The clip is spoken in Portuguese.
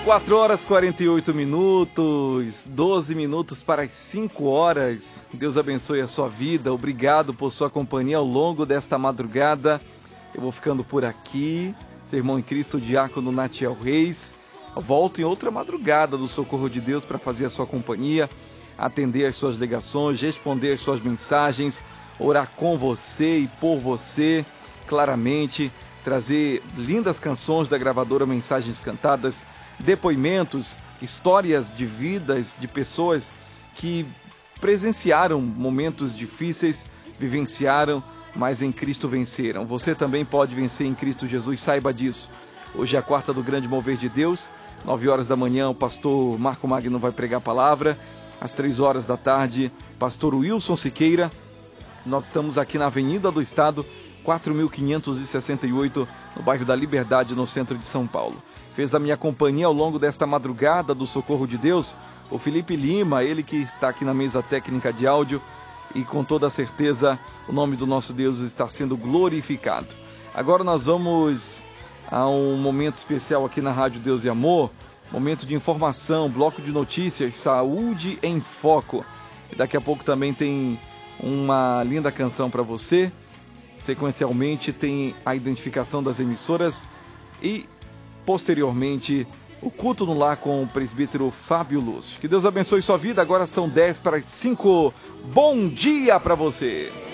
4 horas e 48 minutos, 12 minutos para as 5 horas. Deus abençoe a sua vida, obrigado por sua companhia ao longo desta madrugada. Eu vou ficando por aqui, seu irmão em Cristo, diácono Natiel Reis. Eu volto em outra madrugada do Socorro de Deus para fazer a sua companhia, atender as suas ligações, responder as suas mensagens, orar com você e por você, claramente, trazer lindas canções da gravadora Mensagens Cantadas, depoimentos, histórias de vidas de pessoas que presenciaram momentos difíceis, vivenciaram, mas em Cristo venceram. Você também pode vencer em Cristo Jesus, saiba disso. Hoje é a quarta do Grande Mover de Deus, 9 horas da manhã o pastor Marco Magno vai pregar a palavra, às 3 horas da tarde, pastor Wilson Siqueira. Nós estamos aqui na Avenida do Estado, 4.568, no bairro da Liberdade, no centro de São Paulo. Fez a minha companhia ao longo desta madrugada do Socorro de Deus, o Felipe Lima, ele que está aqui na mesa técnica de áudio, e com toda certeza o nome do nosso Deus está sendo glorificado. Agora nós vamos a um momento especial aqui na Rádio Deus e Amor, momento de informação, bloco de notícias, Saúde em Foco. E daqui a pouco também tem uma linda canção para você. Sequencialmente tem a identificação das emissoras e, posteriormente, o culto no lar com o presbítero Fábio Lúcio. Que Deus abençoe sua vida. Agora são 10 para as 5. Bom dia para você!